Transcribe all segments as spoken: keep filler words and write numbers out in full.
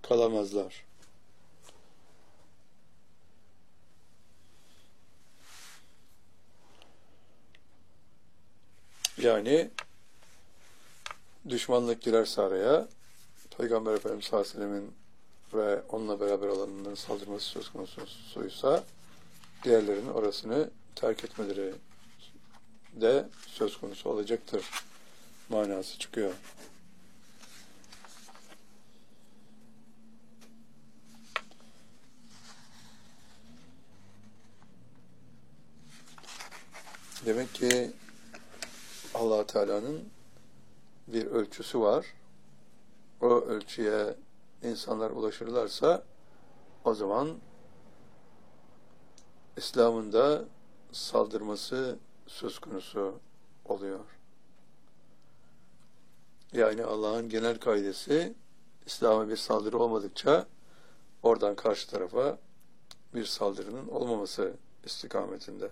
kalamazlar. Yani düşmanlık girerse araya, Peygamber Efendimiz sallallahu aleyhi ve sellemin ve onunla beraber olanların saldırması söz konusuysa diğerlerinin orasını terk etmeleri de söz konusu olacaktır manası çıkıyor. Demek ki Allah Teala'nın bir ölçüsü var. O ölçüye insanlar ulaşırlarsa o zaman İslam'ın da saldırması söz konusu oluyor. Yani Allah'ın genel kaidesi İslam'a bir saldırı olmadıkça oradan karşı tarafa bir saldırının olmaması istikametinde.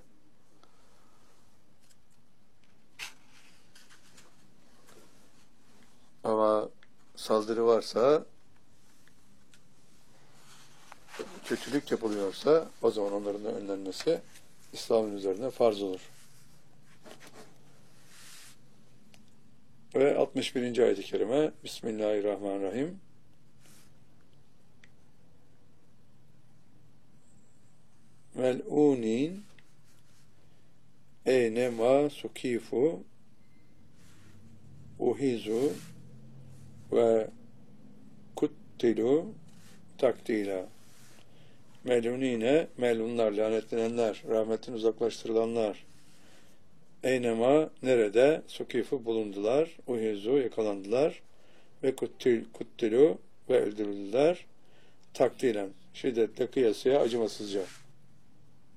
Ama saldırı varsa, kötülük yapılıyorsa o zaman onların da önlenmesi İslam'ın üzerine farz olur. Ve altmış birinci ayet-i kerime Bismillahirrahmanirrahim. Mel'unin eyne ma sukifu uhizu ve kuttilu takdila. Melunine, melunlar, lanetlenenler, rahmetten uzaklaştırılanlar. Eynema, nerede? Sukifu bulundular, uhizu, yakalandılar ve kuttil, kuttilu ve öldürüldüler. Takdilen, şiddetle, kıyasıya, acımasızca.